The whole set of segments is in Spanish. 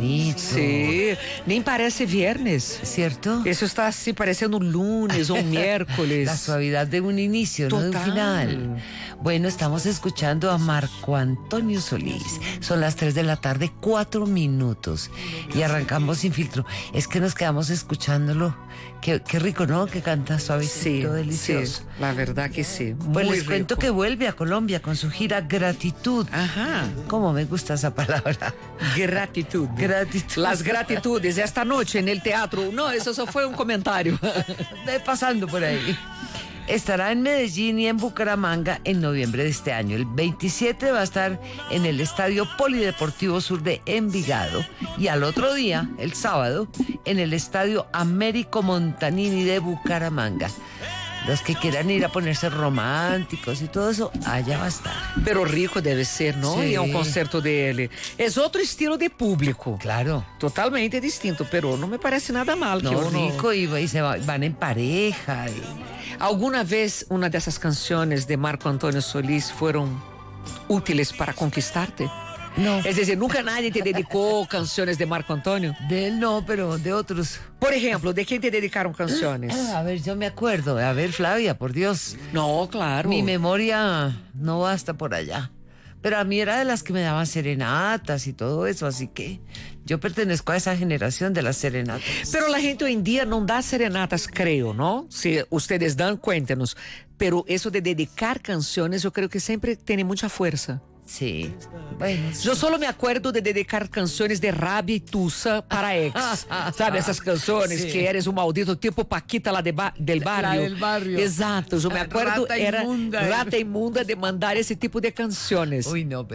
bonito. Sí, nem parece viernes. ¿Cierto? Eso está así parecendo un lunes o un miércoles. La suavidad de un inicio, no de un Total. final. Bueno, estamos escuchando a Marco Antonio Solís. Son las 3 de la tarde, 4 minutos. Y arrancamos sin filtro. Es que nos quedamos escuchándolo. Qué rico, ¿no? Que canta suavecito, delicioso. Sí, la verdad que sí. Pues Muy les cuento rico. que vuelve a Colombia con su gira Gratitud. Ajá. ¿Cómo me gusta esa palabra? Gratitud. Gratitud. Las gratitudes esta noche en el teatro. No, eso solo fue un comentario. Ve pasando por ahí. Estará en Medellín y en Bucaramanga en noviembre de este año. El 27 va a estar en el Estadio Polideportivo Sur de Envigado y al otro día, el sábado, en el Estadio Américo Montanini de Bucaramanga. Los que quieran ir a ponerse románticos y todo eso, allá va a estar. Pero rico debe ser, ¿no? Sí. Y a un concerto de él. Es otro estilo de público. Claro. Totalmente distinto, pero no me parece nada mal que No, uno... rico y van en pareja. ¿Alguna vez una de esas canciones de Marco Antonio Solís fueron útiles para conquistarte? No, Es decir, nunca nadie te dedicó canciones de Marco Antonio. de él no, pero de otros. Por ejemplo, ¿de quién te dedicaron canciones? A ver, yo me acuerdo. A ver, Flavia, por Dios. No, claro. Mi memoria no basta por allá. Pero a mí era de las que me daban serenatas y todo eso, así que yo pertenezco a esa generación de las serenatas. Pero la gente hoy en día no da serenatas, creo, ¿no? Si ustedes dan, cuéntenos. Pero eso de dedicar canciones, yo creo que siempre tiene mucha fuerza. Sí, bueno. Sí. Yo solo me acuerdo de dedicar canciones de rabia y tusa para ex. ¿Sabe? Esas canciones Sí. que eres un maldito tipo Paquita la del barrio. La del barrio. Exacto, yo me acuerdo, Rata era inmunda. rata inmunda de mandar ese tipo de canciones. Uy, no,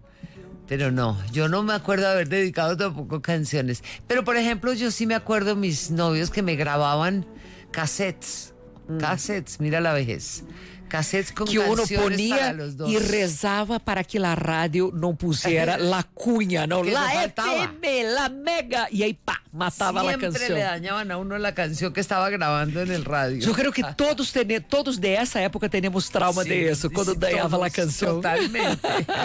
pero no, yo no me acuerdo de haber dedicado tampoco canciones. Pero, por ejemplo, yo sí me acuerdo mis novios que me grababan cassettes. Cassettes, mira la vejez. Cassettes con Que uno canciones para ponía los dos. y rezaba para que la radio no pusiera la cuña, ¿no? Que La no faltaba. FM, la mega, y ahí pa, mataba la Siempre canción. le dañaban a uno la canción que estaba grabando en el radio. Yo creo que todos de esa época tenemos trauma Sí, de eso, cuando sí, dañaba la todos, canción. Totalmente.